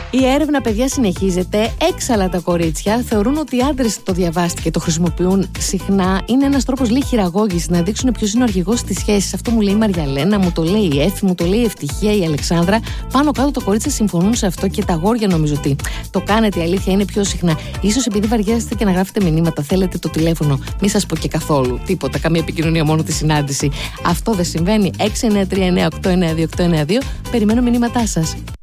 Η έρευνα, παιδιά, συνεχίζεται. Έξαλα τα κορίτσια θεωρούν ότι οι άντρες το διαβάστηκε και το χρησιμοποιούν συχνά. Είναι ένας τρόπος, λέει, χειραγώγησης, να δείξουν ποιος είναι ο αρχηγός στις σχέσεις. Αυτό μου λέει η Μαριαλένα, μου το λέει η Εφη, μου το λέει η Ευτυχία, η Αλεξάνδρα. Πάνω κάτω τα κορίτσια συμφωνούν σε αυτό και τα αγόρια νομίζω ότι το κάνετε. Η αλήθεια είναι πιο συχνά. Ίσως επειδή βαριέστε και να γράφετε μηνύματα, θέλετε το τηλέφωνο. Μη σας πω και καθόλου τίποτα, καμία επικοινωνία, μόνο τη συνάντηση. Αυτό δεν συμβαίνει. 6939892. Περιμένω μηνύματά σας.